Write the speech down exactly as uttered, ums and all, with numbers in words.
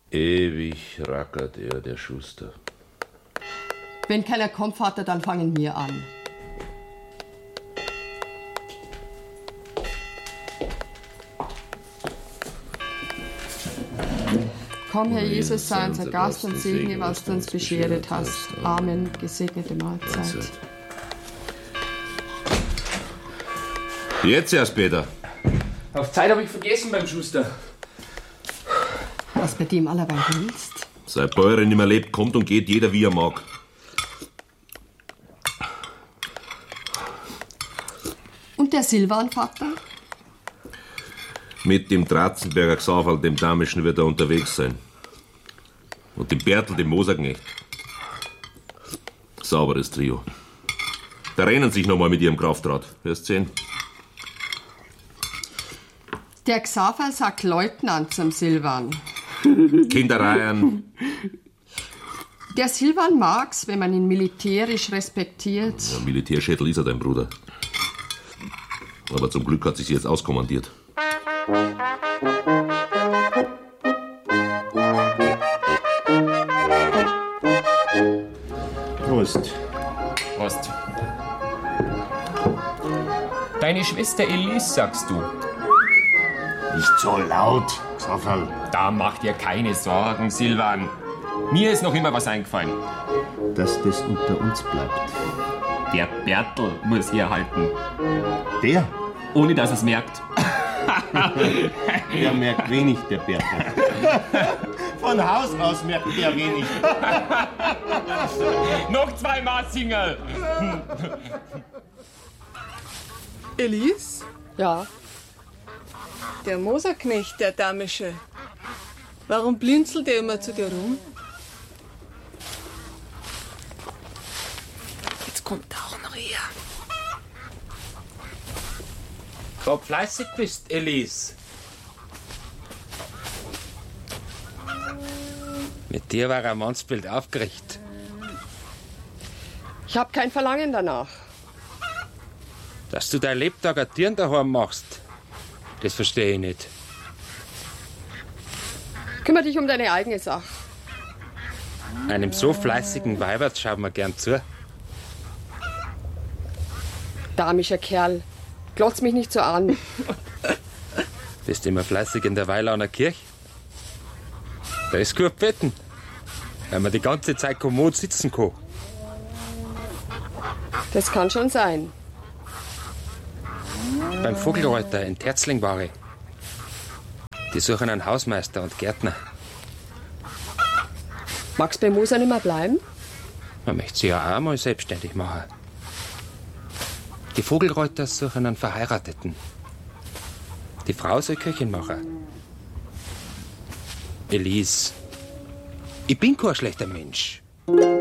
Ewig rackert er, der Schuster. Wenn keiner kommt, Vater, dann fangen wir an. Komm, Herr Jesus, sei unser Gast und segne, was du uns beschert hast. Amen. Gesegnete Mahlzeit. Jetzt erst, Peter. Auf Zeit habe ich vergessen beim Schuster. Was bei dem allerweil willst? Seit Bäuerin nicht mehr lebt, kommt und geht jeder, wie er mag. Und der Silvan, Vater? Mit dem Dratzenberger Xaverl, dem Damischen, wird er unterwegs sein. Und dem Bertel, dem Moserknecht. Sauberes Trio. Da rennen sich noch mal mit ihrem Kraftrad. Wirst sehen. Der Xaver sagt Leutnant zum Silvan. Kindereien. Der Silvan mag's, wenn man ihn militärisch respektiert. Ja, Militärschädel ist er, dein Bruder. Aber zum Glück hat sich jetzt auskommandiert. Prost. Prost. Deine Schwester Elise, sagst du? Nicht so laut, Xaverl. Da mach dir keine Sorgen, Silvan. Mir ist noch immer was eingefallen. Dass das unter uns bleibt. Der Bertel muss hier halten. Der? Ohne dass er's merkt. Der merkt wenig, der Bertel. Von Haus aus merkt der wenig. Noch zwei Maßingerl. Elise? Ja. Der Moserknecht, der Damische. Warum blinzelt der immer zu dir rum? Jetzt kommt er auch noch her. Ob fleißig bist, Elise. Mit dir war ein Mannsbild aufgerichtet. Ich hab kein Verlangen danach. Dass du dein Lebtag ein Tieren daheim machst, das verstehe ich nicht. Kümmer dich um deine eigene Sache. Einem so fleißigen Weibert schaut man gern zu. Damischer Kerl, glotz mich nicht so an. Bist immer fleißig in der Weiler an der Kirche? Da ist gut wetten, weil man die ganze Zeit kommod sitzen kann. Das kann schon sein. Beim Vogelreuter in Terzling war ich. Die suchen einen Hausmeister und Gärtner. Magst bei Moser nicht mehr bleiben? Man möchte sich ja auch mal selbstständig machen. Die Vogelreuter suchen einen Verheirateten. Die Frau soll Köchin machen. Elise, ich bin kein schlechter Mensch.